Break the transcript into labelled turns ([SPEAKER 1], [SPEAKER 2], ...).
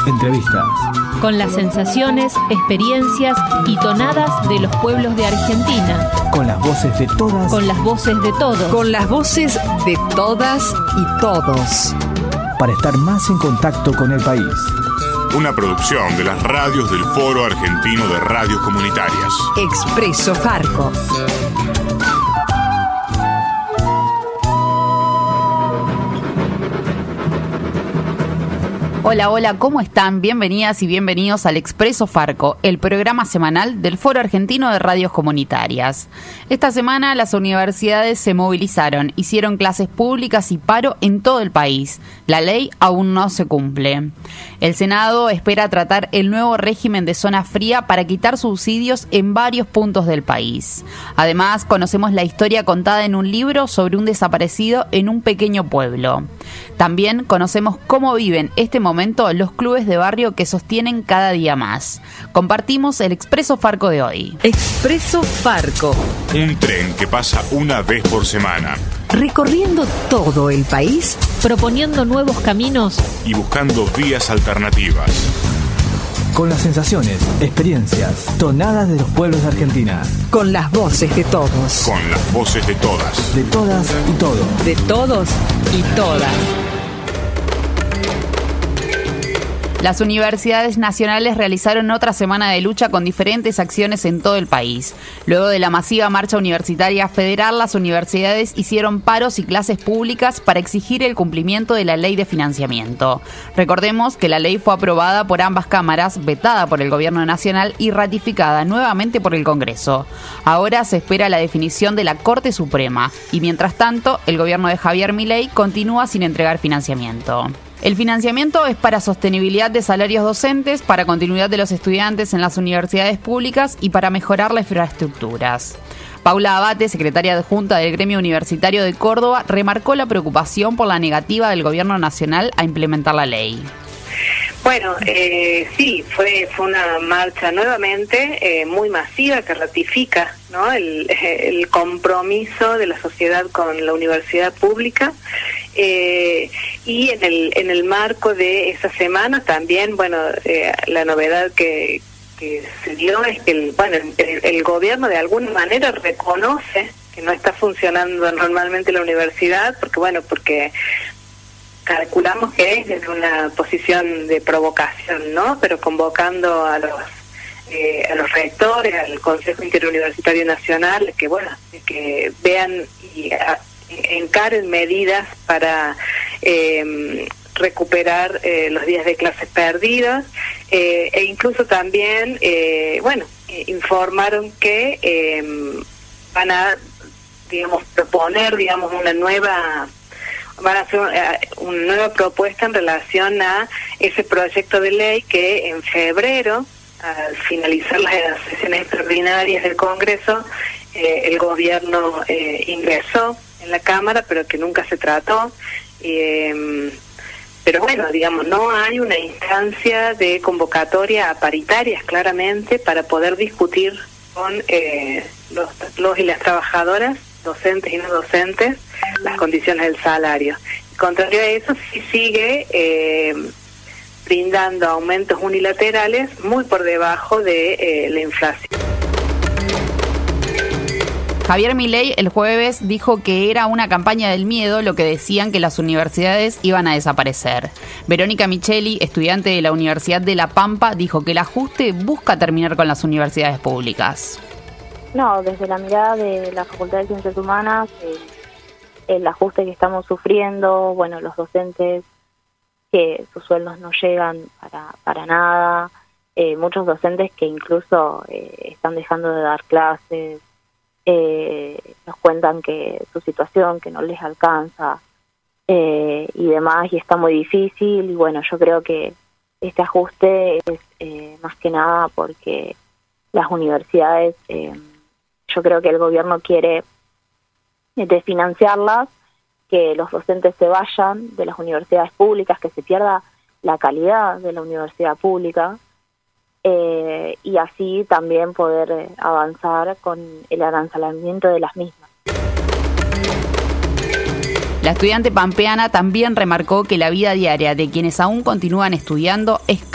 [SPEAKER 1] Entrevistas.
[SPEAKER 2] Con las sensaciones, experiencias y tonadas de los pueblos de Argentina.
[SPEAKER 1] Con las voces de todas.
[SPEAKER 2] Con las voces de todos.
[SPEAKER 3] Con las voces de todas y todos.
[SPEAKER 1] Para estar más en contacto con el país.
[SPEAKER 4] Una producción de las radios del Foro Argentino de Radios Comunitarias.
[SPEAKER 3] Expreso Farco.
[SPEAKER 5] Hola, hola, ¿cómo están? Bienvenidas y bienvenidos al Expreso Farco, el programa semanal del Foro Argentino de Radios Comunitarias. Esta semana las universidades se movilizaron, hicieron clases públicas y paro en todo el país. La ley aún no se cumple. El Senado espera tratar el nuevo régimen de zona fría para quitar subsidios en varios puntos del país. Además, conocemos la historia contada en un libro sobre un desaparecido en un pequeño pueblo. También conocemos cómo viven este momento los clubes de barrio que sostienen cada día más. Compartimos el Expreso Farco de hoy.
[SPEAKER 3] Expreso Farco.
[SPEAKER 4] Un tren que pasa una vez por semana.
[SPEAKER 3] Recorriendo todo el país.
[SPEAKER 2] Proponiendo nuevos caminos.
[SPEAKER 4] Y buscando vías alternativas.
[SPEAKER 1] Con las sensaciones, experiencias, tonadas de los pueblos de Argentina.
[SPEAKER 3] Con las voces de todos.
[SPEAKER 4] Con las voces de todas.
[SPEAKER 1] De todas y todos.
[SPEAKER 3] De todos y todas.
[SPEAKER 5] Las universidades nacionales realizaron otra semana de lucha con diferentes acciones en todo el país. Luego de la masiva marcha universitaria federal, las universidades hicieron paros y clases públicas para exigir el cumplimiento de la ley de financiamiento. Recordemos que la ley fue aprobada por ambas cámaras, vetada por el Gobierno Nacional y ratificada nuevamente por el Congreso. Ahora se espera la definición de la Corte Suprema y mientras tanto, el gobierno de Javier Milei continúa sin entregar financiamiento. El financiamiento es para sostenibilidad de salarios docentes, para continuidad de los estudiantes en las universidades públicas y para mejorar las infraestructuras. Paula Abate, secretaria adjunta del Gremio Universitario de Córdoba, remarcó la preocupación por la negativa del Gobierno Nacional a implementar la ley.
[SPEAKER 6] Bueno, sí, fue una marcha nuevamente muy masiva que ratifica, ¿no?, el compromiso de la sociedad con la universidad pública. Y en el marco de esa semana también, bueno, la novedad que se dio es que el gobierno de alguna manera reconoce que no está funcionando normalmente la universidad, porque calculamos que es desde una posición de provocación, ¿no? Pero convocando a los rectores, al Consejo Interuniversitario Nacional, que vean y encaren medidas para recuperar los días de clases perdidas, e incluso también, informaron que van a, proponer, van a hacer una nueva propuesta en relación a ese proyecto de ley que en febrero, al finalizar las sesiones extraordinarias del Congreso, el gobierno ingresó en la Cámara, pero que nunca se trató. Pero bueno, no hay una instancia de convocatoria a paritarias claramente para poder discutir con los y las trabajadoras, docentes y no docentes, las condiciones del salario. Contrario a eso, sí sigue brindando aumentos unilaterales muy por debajo de la inflación.
[SPEAKER 5] Javier Milei el jueves dijo que era una campaña del miedo lo que decían que las universidades iban a desaparecer. Verónica Micheli, estudiante de la Universidad de La Pampa, dijo que el ajuste busca terminar con las universidades públicas.
[SPEAKER 7] No, desde la mirada de la Facultad de Ciencias Humanas, el ajuste que estamos sufriendo, los docentes que sus sueldos no llegan para nada, muchos docentes que incluso están dejando de dar clases, nos cuentan que su situación, que no les alcanza y demás, y está muy difícil. Y yo creo que este ajuste es más que nada porque las universidades, yo creo que el gobierno quiere desfinanciarlas, que los docentes se vayan de las universidades públicas, que se pierda la calidad de la universidad pública, y así también poder avanzar con el arancelamiento de las mismas.
[SPEAKER 5] La estudiante pampeana también remarcó que la vida diaria de quienes aún continúan estudiando es